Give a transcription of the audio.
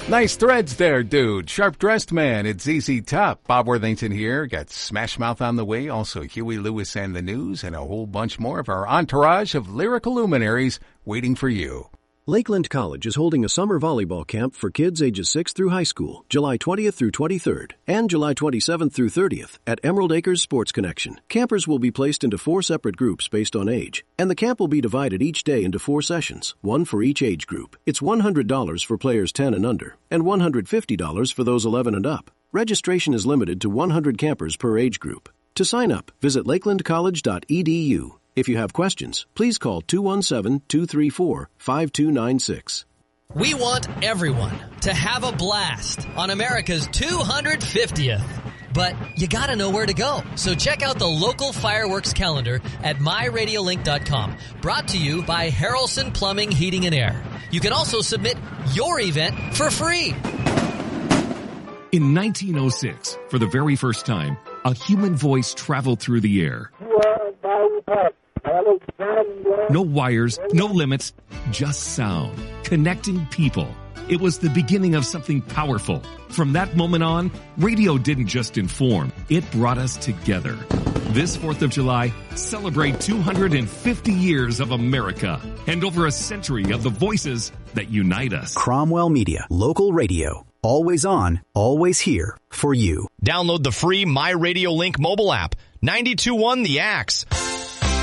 Nice threads there, dude. Sharp-dressed man. It's ZZ Top. Bob Worthington here. Got Smash Mouth on the way. Also Huey Lewis and the News, and a whole bunch more of our entourage of lyrical luminaries waiting for you. Lakeland College is holding a summer volleyball camp for kids ages 6 through high school, July 20th through 23rd, and July 27th through 30th at Emerald Acres Sports Connection. Campers will be placed into 4 separate groups based on age, and the camp will be divided each day into 4 sessions, one for each age group. It's $100 for players 10 and under, and $150 for those 11 and up. Registration is limited to 100 campers per age group. To sign up, visit lakelandcollege.edu. If you have questions, please call 217-234-5296. We want everyone to have a blast on America's 250th. But you gotta know where to go. So check out the local fireworks calendar at myradiolink.com. Brought to you by Harrelson Plumbing, Heating, and Air. You can also submit your event for free. In 1906, for the very first time, a human voice traveled through the air. No wires, no limits, just sound, connecting people. It was the beginning of something powerful. From that moment on, radio didn't just inform, it brought us together. This 4th of July, celebrate 250 years of America and over a century of the voices that unite us. Cromwell Media, local radio. Always on, always here for you. Download the free My Radio Link mobile app. 92.1 The Axe.